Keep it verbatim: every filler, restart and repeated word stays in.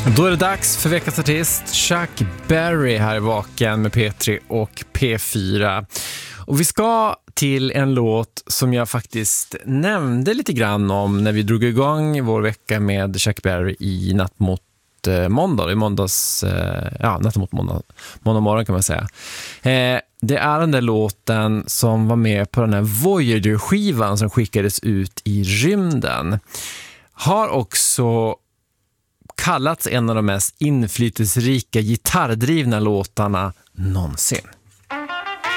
Då är det dags för veckans artist Chuck Berry här i Vaken med P tre och P fyra. Och vi ska till en låt som jag faktiskt nämnde lite grann om när vi drog igång vår vecka med Chuck Berry i natt mot eh, måndag. I måndags, eh, ja, natt mot måndag, måndag morgon kan man säga. Eh, det är den där låten som var med på den här Voyager-skivan som skickades ut i rymden. Har också kallats en av de mest inflytelserika gitarrdrivna låtarna någonsin.